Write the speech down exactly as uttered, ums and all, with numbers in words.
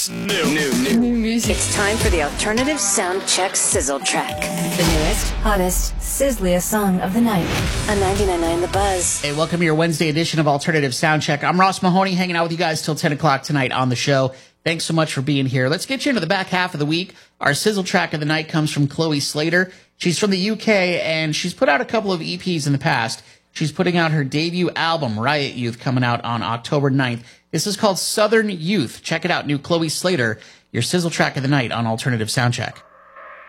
New, new, new. New music. It's time for the Alternative Soundcheck Sizzle Track. The newest, hottest, sizzliest song of the night. On ninety-nine point nine The Buzz. Hey, welcome to your Wednesday edition of Alternative Soundcheck. I'm Ross Mahoney, hanging out with you guys till ten o'clock tonight on the show. Thanks so much for being here. Let's get you into the back half of the week. Our Sizzle Track of the night comes from Chloe Slater. She's from the U K, and she's put out a couple of E Ps in the past. She's putting out her debut album, Riot Youth, coming out on October ninth. This is called Southern Youth. Check it out, new Chloe Slater, your Sizzle Track of the night on Alternative Soundcheck.